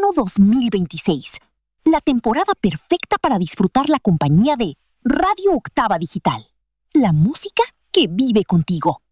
Verano 2026. La temporada perfecta para disfrutar la compañía de Radio Octava Digital. La música que vive contigo.